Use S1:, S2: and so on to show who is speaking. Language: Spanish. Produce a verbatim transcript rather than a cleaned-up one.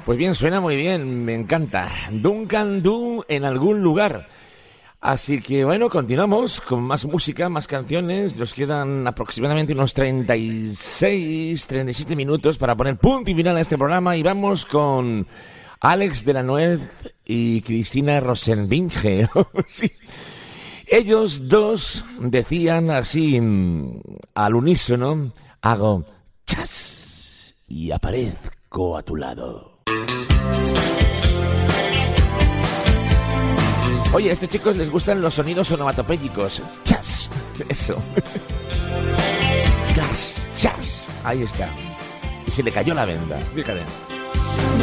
S1: Pues bien, suena muy bien, me encanta. Duncan Du en algún lugar. Así que bueno, continuamos con más música, más canciones. Nos quedan aproximadamente unos treinta y seis, treinta y siete minutos para poner punto y final a este programa. Y vamos con Alex de la Nuez y Cristina Rosenbinge. Sí. Ellos dos decían así al unísono: hago chas y aparezco a tu lado. Oye, a estos chicos les gustan los sonidos onomatopéyicos. Chas, eso. Gas, chas. Ahí está. Y se le cayó la venda. Fíjate.